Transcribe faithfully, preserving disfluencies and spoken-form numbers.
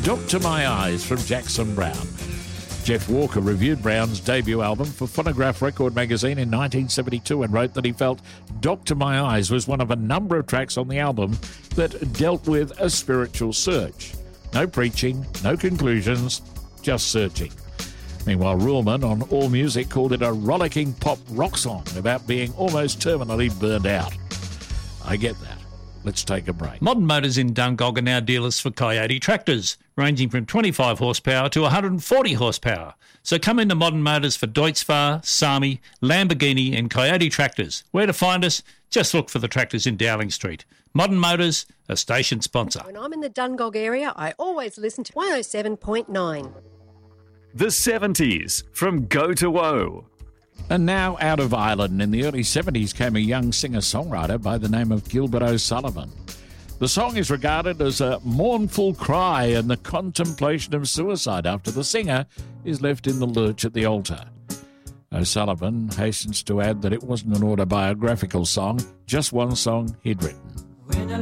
Doctor My Eyes from Jackson Browne. Jeff Walker reviewed Brown's debut album for Phonograph Record magazine in nineteen seventy-two and wrote that he felt Doctor My Eyes was one of a number of tracks on the album that dealt with a spiritual search. No preaching, no conclusions, just searching. Meanwhile, Ruhlman on AllMusic called it a rollicking pop rock song about being almost terminally burned out. I get that. Let's take a break. Modern Motors in Dungog are now dealers for Coyote tractors, ranging from twenty-five horsepower to one hundred forty horsepower. So come into Modern Motors for Deutz-Fahr, Sami, Lamborghini and Coyote tractors. Where to find us? Just look for the tractors in Dowling Street. Modern Motors, a station sponsor. When I'm in the Dungog area, I always listen to one oh seven point nine. The seventies from Go to Woe. And now out of Ireland, in the early seventies came a young singer-songwriter by the name of Gilbert O'Sullivan. The song is regarded as a mournful cry and the contemplation of suicide after the singer is left in the lurch at the altar. O'Sullivan hastens to add that it wasn't an autobiographical song, just one song he'd written.